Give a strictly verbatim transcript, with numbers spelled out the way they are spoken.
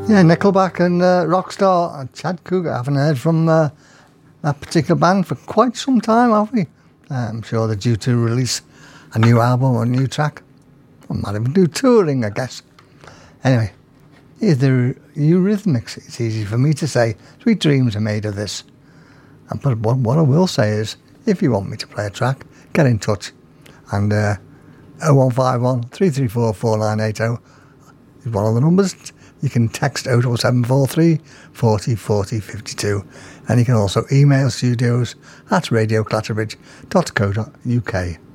Yeah, Nickelback and uh, Rockstar and Chad Cougar. I haven't heard from uh, that particular band for quite some time, have we? Uh, I'm sure they're due to release a new album or a new track. Or might even do touring, I guess. Anyway, here's the Eurythmics. It's easy for me to say. Sweet dreams are made of this. But what, what I will say is, if you want me to play a track, get in touch. And uh, oh one five one, three three four, four nine eight oh is one of the numbers. You can text oh seven four three, four oh, four oh, five two. And you can also email studios at radio clatterbridge dot co dot uk.